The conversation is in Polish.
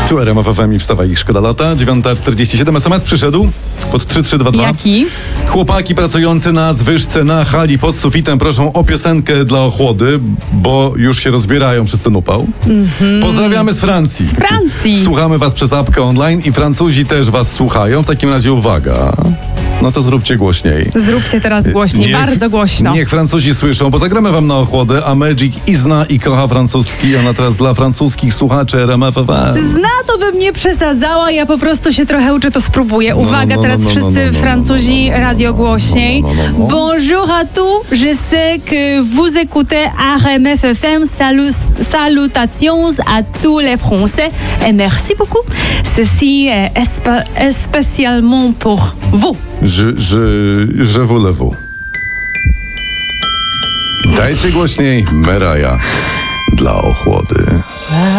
Tu RMF FM i wstawaj, szkoda lata. 9:47. SMS przyszedł pod 3322. Jaki? Chłopaki pracujący na zwyżce na hali pod sufitem proszą o piosenkę dla ochłody, bo już się rozbierają przez ten upał. Pozdrawiamy z Francji. Z Francji. Słuchamy was przez apkę online i Francuzi też was słuchają. W takim razie uwaga. No to zróbcie głośniej. Zróbcie teraz głośniej, bardzo głośno. Niech Francuzi słyszą, bo zagramy wam na ochłodę, a Magic i zna i kocha francuski. Ona teraz dla francuskich słuchaczy RMF FM. Zna to bym nie przesadzała, ja po prostu się trochę uczę, to spróbuję. Uwaga, teraz wszyscy Francuzi, radio głośniej. Bonjour à tous, je sais que vous écoutez RMF FM, salutations à tous les Français et merci beaucoup. Ceci est spécialement pour vous. Je voulez-vous. Dajcie głośniej, Meraja dla ochłody.